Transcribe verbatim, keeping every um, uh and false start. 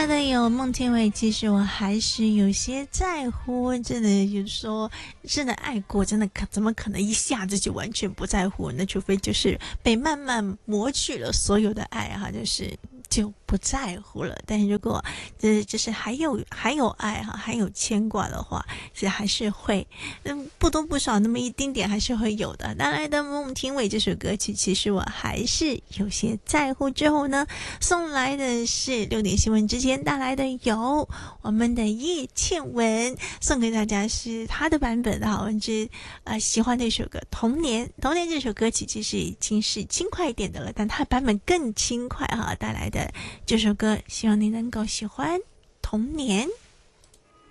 来的有孟天苇，其实我还是有些在乎，真的就是说真的爱过，真的可怎么可能一下子就完全不在乎，那除非就是被慢慢磨去了所有的爱哈，就是就不在乎了。但是如果就是就是还有还有爱哈，还有牵挂的话，是还是会嗯不多不少那么一丁点还是会有的。带来的孟天苇这首歌曲，其实我还是有些在乎。之后呢，送来的是六点新闻之前带来的有我们的叶倩文，送给大家是她的版本的好文之呃喜欢的一首歌《童年》。《童年》这首歌曲其实已经是轻快一点的了，但它的版本更轻快哈，带来的这首歌，希望你能够喜欢《童年》。